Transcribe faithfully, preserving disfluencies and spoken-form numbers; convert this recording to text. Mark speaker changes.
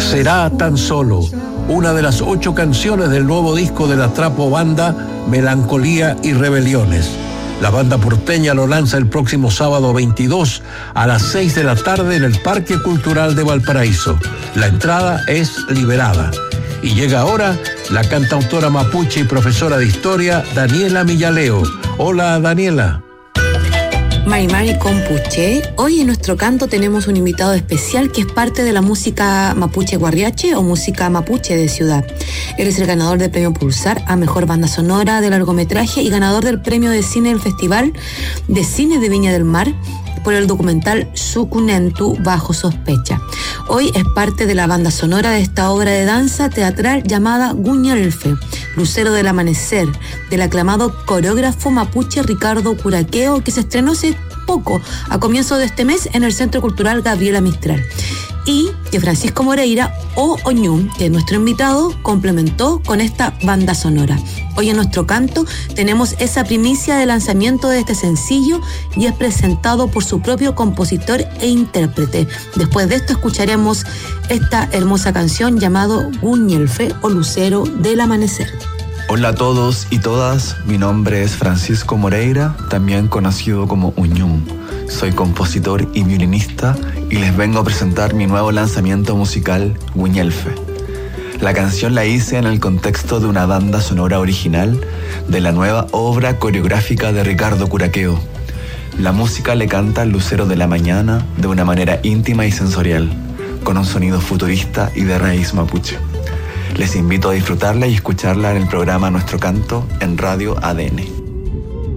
Speaker 1: Será tan solo una de las ocho canciones del nuevo disco de la trapo banda Melancolía y Rebeliones. La banda porteña lo lanza el próximo sábado veintidós a las seis de la tarde en el Parque Cultural de Valparaíso. La entrada es liberada. Y llega ahora la cantautora mapuche y profesora de historia Daniela Millaleo. Hola, Daniela.
Speaker 2: Mari Mari Compuche. Hoy en nuestro canto tenemos un invitado especial que es parte de la música mapuche guarriache o música mapuche de ciudad. Él es el ganador del premio Pulsar a Mejor Banda Sonora de Largometraje y ganador del premio de cine del Festival de Cine de Viña del Mar por el documental Sucunentu Bajo Sospecha. Hoy es parte de la banda sonora de esta obra de danza teatral llamada Guñelfe, Lucero del Amanecer, del aclamado coreógrafo mapuche Ricardo Curaqueo, que se estrenó hace poco, a comienzo de este mes, en el Centro Cultural Gabriela Mistral. Y que Francisco Moreira o Oñum, que es nuestro invitado, complementó con esta banda sonora. Hoy en nuestro canto tenemos esa primicia de lanzamiento de este sencillo y es presentado por su propio compositor e intérprete. Después de esto escucharemos esta hermosa canción llamado Guñelfe o Lucero del Amanecer.
Speaker 3: Hola a todos y todas, mi nombre es Francisco Moreira, también conocido como Uñum. Soy compositor y violinista y les vengo a presentar mi nuevo lanzamiento musical, Guñelfe. La canción la hice en el contexto de una banda sonora original de la nueva obra coreográfica de Ricardo Curaqueo. La música le canta al lucero de la mañana de una manera íntima y sensorial, con un sonido futurista y de raíz mapuche. Les invito a disfrutarla y escucharla en el programa Nuestro Canto en Radio A D N.